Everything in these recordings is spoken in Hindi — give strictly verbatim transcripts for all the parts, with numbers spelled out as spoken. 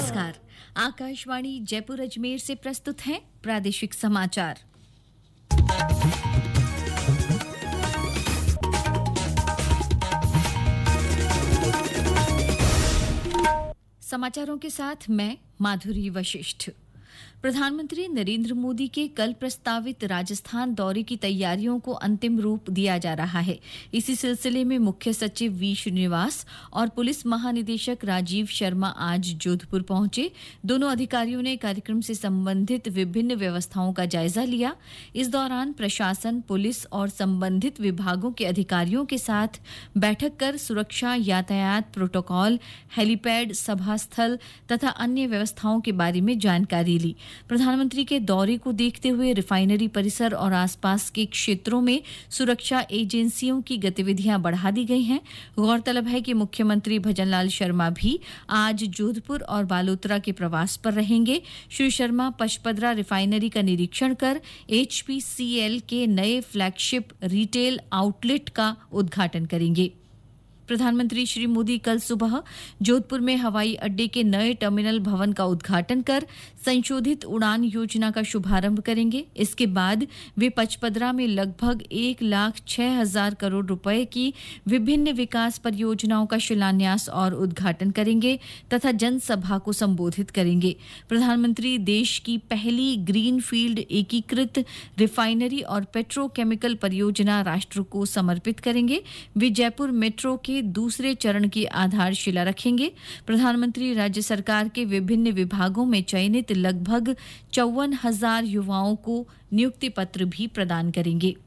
नमस्कार। आकाशवाणी जयपुर अजमेर से प्रस्तुत हैं प्रादेशिक समाचार। समाचारों के साथ मैं माधुरी वशिष्ठ। प्रधानमंत्री नरेंद्र मोदी के कल प्रस्तावित राजस्थान दौरे की तैयारियों को अंतिम रूप दिया जा रहा है। इसी सिलसिले में मुख्य सचिव वी श्रीनिवास और पुलिस महानिदेशक राजीव शर्मा आज जोधपुर पहुंचे। दोनों अधिकारियों ने कार्यक्रम से संबंधित विभिन्न व्यवस्थाओं का जायजा लिया। इस दौरान प्रशासन, पुलिस और संबंधित विभागों के अधिकारियों के साथ बैठक कर सुरक्षा, यातायात प्रोटोकॉल, हेलीपैड, सभा स्थल तथा अन्य व्यवस्थाओं के बारे में जानकारी ली। प्रधानमंत्री के दौरे को देखते हुए रिफाइनरी परिसर और आसपास के क्षेत्रों में सुरक्षा एजेंसियों की गतिविधियां बढ़ा दी गई हैं। गौरतलब है कि मुख्यमंत्री भजनलाल शर्मा भी आज जोधपुर और बालोतरा के प्रवास पर रहेंगे। श्री शर्मा पचपदरा रिफाइनरी का निरीक्षण कर एचपीसीएल के नए फ्लैगशिप रिटेल आउटलेट का उद्घाटन करेंगे। प्रधानमंत्री श्री मोदी कल सुबह जोधपुर में हवाई अड्डे के नए टर्मिनल भवन का उद्घाटन कर संशोधित उड़ान योजना का शुभारंभ करेंगे। इसके बाद वे पचपदरा में लगभग एक लाख छह हजार करोड़ रुपए की विभिन्न विकास परियोजनाओं का शिलान्यास और उद्घाटन करेंगे तथा जनसभा को संबोधित करेंगे। प्रधानमंत्री देश की पहली ग्रीनफील्ड एकीकृत रिफाइनरी और पेट्रोकेमिकल परियोजना राष्ट्र को समर्पित करेंगे। वे जयपुर मेट्रो के दूसरे चरण की आधारशिला रखेंगे। प्रधानमंत्री राज्य सरकार के विभिन्न विभागों में चयनित लगभग चौवन हजार युवाओं को नियुक्ति पत्र भी प्रदान करेंगे।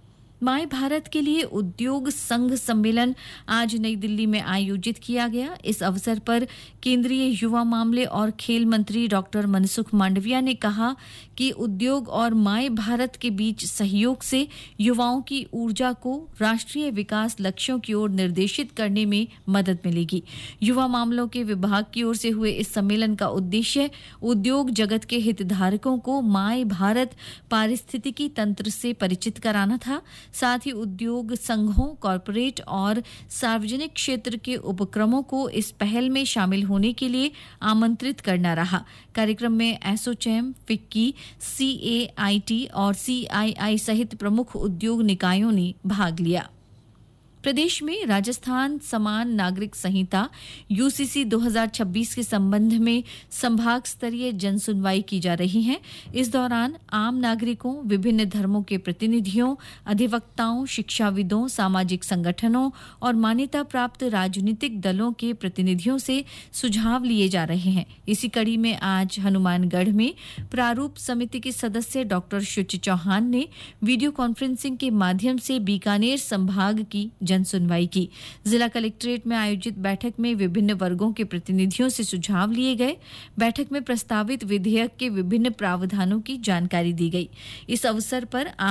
माय भारत के लिए उद्योग संघ सम्मेलन आज नई दिल्ली में आयोजित किया गया। इस अवसर पर केंद्रीय युवा मामले और खेल मंत्री डॉक्टर मनसुख मांडविया ने कहा कि उद्योग और माय भारत के बीच सहयोग से युवाओं की ऊर्जा को राष्ट्रीय विकास लक्ष्यों की ओर निर्देशित करने में मदद मिलेगी। युवा मामलों के विभाग की ओर से हुए इस सम्मेलन का उद्देश्य उद्योग जगत के हितधारकों को माय भारत पारिस्थितिकी तंत्र से परिचित कराना था। साथ ही उद्योग संघों, कॉरपोरेट और सार्वजनिक क्षेत्र के उपक्रमों को इस पहल में शामिल होने के लिए आमंत्रित करना रहा। कार्यक्रम में एसोचैम, फिक्की, सीएआईटी और सीआईआई सहित प्रमुख उद्योग निकायों ने भाग लिया। प्रदेश में राजस्थान समान नागरिक संहिता यूसीसी दो हज़ार छब्बीस के संबंध में संभाग स्तरीय जनसुनवाई की जा रही है। इस दौरान आम नागरिकों, विभिन्न धर्मों के प्रतिनिधियों, अधिवक्ताओं, शिक्षाविदों, सामाजिक संगठनों और मान्यता प्राप्त राजनीतिक दलों के प्रतिनिधियों से सुझाव लिए जा रहे हैं। इसी कड़ी में आज हनुमानगढ़ में प्रारूप समिति के सदस्य डॉक्टर शुचि चौहान ने वीडियो कॉन्फ्रेंसिंग के माध्यम से बीकानेर संभाग की जनसुनवाई की। जिला कलेक्ट्रेट में आयोजित बैठक में विभिन्न वर्गों के प्रतिनिधियों से सुझाव लिए गए। बैठक में प्रस्तावित विधेयक के विभिन्न प्रावधानों की जानकारी दी गई। इस अवसर पर